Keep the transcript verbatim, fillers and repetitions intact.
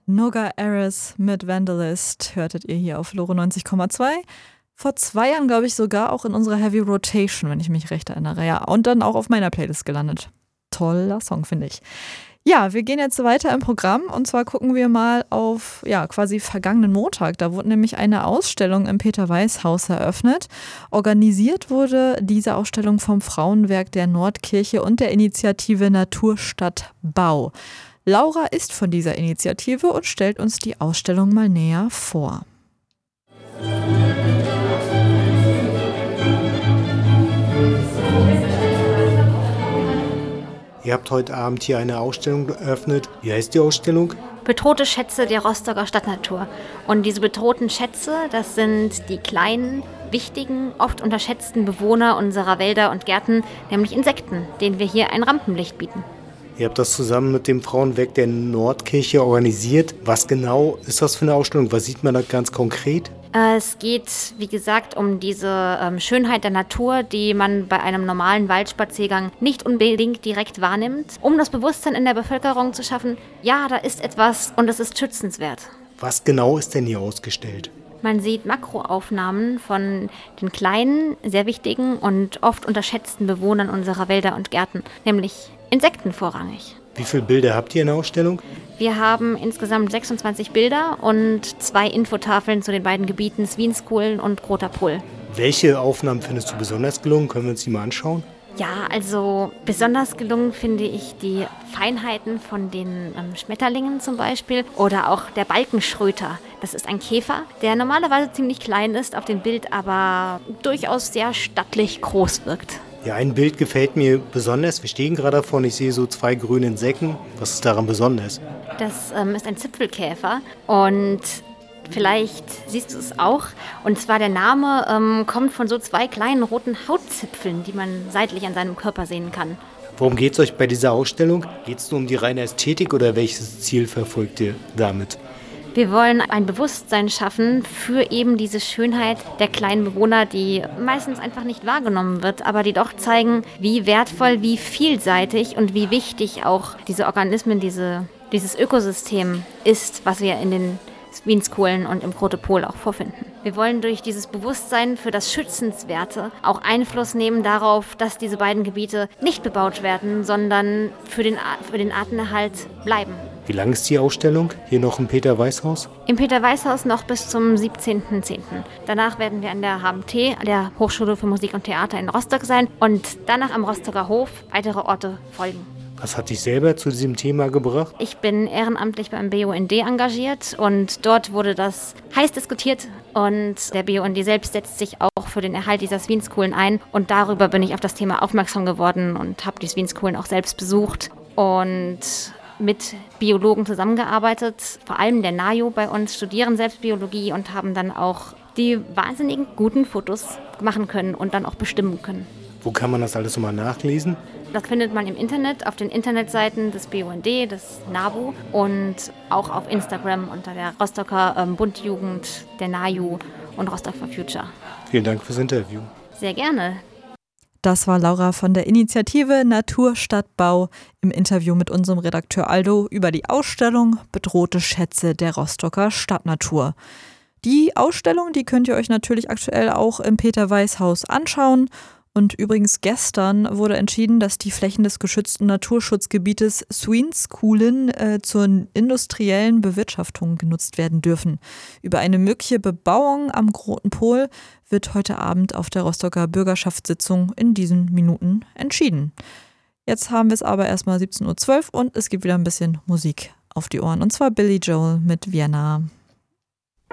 Noga Eris mit Vandalist hörtet ihr hier auf Lore neunzig Komma zwei. Vor zwei Jahren, glaube ich, sogar auch in unserer Heavy Rotation, wenn ich mich recht erinnere. Ja, und dann auch auf meiner Playlist gelandet. Toller Song, finde ich. Ja, wir gehen jetzt weiter im Programm und zwar gucken wir mal auf, ja, quasi vergangenen Montag. Da wurde nämlich eine Ausstellung im Peter-Weiß-Haus eröffnet. Organisiert wurde diese Ausstellung vom Frauenwerk der Nordkirche und der Initiative Naturstadt Bau. Laura ist von dieser Initiative und stellt uns die Ausstellung mal näher vor. Ihr habt heute Abend hier eine Ausstellung geöffnet. Wie heißt die Ausstellung? Bedrohte Schätze der Rostocker Stadtnatur. Und diese bedrohten Schätze, das sind die kleinen, wichtigen, oft unterschätzten Bewohner unserer Wälder und Gärten, nämlich Insekten, denen wir hier ein Rampenlicht bieten. Ihr habt das zusammen mit dem Frauenwerk der Nordkirche organisiert. Was genau ist das für eine Ausstellung? Was sieht man da ganz konkret? Es geht, wie gesagt, um diese ähm, Schönheit der Natur, die man bei einem normalen Waldspaziergang nicht unbedingt direkt wahrnimmt, um das Bewusstsein in der Bevölkerung zu schaffen, ja, da ist etwas und es ist schützenswert. Was genau ist denn hier ausgestellt? Man sieht Makroaufnahmen von den kleinen, sehr wichtigen und oft unterschätzten Bewohnern unserer Wälder und Gärten, nämlich Insekten vorrangig. Wie viele Bilder habt ihr in der Ausstellung? Wir haben insgesamt sechsundzwanzig Bilder und zwei Infotafeln zu den beiden Gebieten Swinskuhlen und Groter Pohl. Welche Aufnahmen findest du besonders gelungen? Können wir uns die mal anschauen? Ja, also besonders gelungen finde ich die Feinheiten von den ähm, Schmetterlingen zum Beispiel oder auch der Balkenschröter. Das ist ein Käfer, der normalerweise ziemlich klein ist auf dem Bild, aber durchaus sehr stattlich groß wirkt. Ja, ein Bild gefällt mir besonders. Wir stehen gerade davor und ich sehe so zwei grüne Insekten. Was ist daran besonders? Das ähm, ist ein Zipfelkäfer und vielleicht siehst du es auch. Und zwar der Name ähm, kommt von so zwei kleinen roten Hautzipfeln, die man seitlich an seinem Körper sehen kann. Worum geht es euch bei dieser Ausstellung? Geht es nur um die reine Ästhetik oder welches Ziel verfolgt ihr damit? Wir wollen ein Bewusstsein schaffen für eben diese Schönheit der kleinen Bewohner, die meistens einfach nicht wahrgenommen wird, aber die doch zeigen, wie wertvoll, wie vielseitig und wie wichtig auch diese Organismen, diese, dieses Ökosystem ist, was wir in den Swinskuhlen und im Grote Pohl auch vorfinden. Wir wollen durch dieses Bewusstsein für das Schützenswerte auch Einfluss nehmen darauf, dass diese beiden Gebiete nicht bebaut werden, sondern für den, für den Artenerhalt bleiben. Wie lang ist die Ausstellung hier noch im Peter-Weiß-Haus? Im Peter-Weiß-Haus noch bis zum siebzehnten zehnten Danach werden wir an der H M T, der Hochschule für Musik und Theater in Rostock sein und danach am Rostocker Hof weitere Orte folgen. Was hat dich selber zu diesem Thema gebracht? Ich bin ehrenamtlich beim B U N D engagiert und dort wurde das heiß diskutiert und der B U N D selbst setzt sich auch für den Erhalt dieser Swinskuhlen ein und darüber bin ich auf das Thema aufmerksam geworden und habe die Swinskuhlen auch selbst besucht und mit Biologen zusammengearbeitet, vor allem der N A J U bei uns, studieren selbst Biologie und haben dann auch die wahnsinnigen guten Fotos machen können und dann auch bestimmen können. Wo kann man das alles nochmal nachlesen? Das findet man im Internet, auf den Internetseiten des B U N D, des N A B U und auch auf Instagram unter der Rostocker ähm, Bundjugend, der N A J U und Rostock for Future. Vielen Dank fürs Interview. Sehr gerne. Das war Laura von der Initiative Naturstadt Bau im Interview mit unserem Redakteur Aldo über die Ausstellung Bedrohte Schätze der Rostocker Stadtnatur. Die Ausstellung, die könnt ihr euch natürlich aktuell auch im Peter-Weiß-Haus anschauen. Und übrigens gestern wurde entschieden, dass die Flächen des geschützten Naturschutzgebietes Swinskuhlen äh, zur industriellen Bewirtschaftung genutzt werden dürfen. Über eine mögliche Bebauung am Groten Pohl wird heute Abend auf der Rostocker Bürgerschaftssitzung in diesen Minuten entschieden. Jetzt haben wir es aber erstmal siebzehn Uhr zwölf und es gibt wieder ein bisschen Musik auf die Ohren. Und zwar Billy Joel mit Vienna.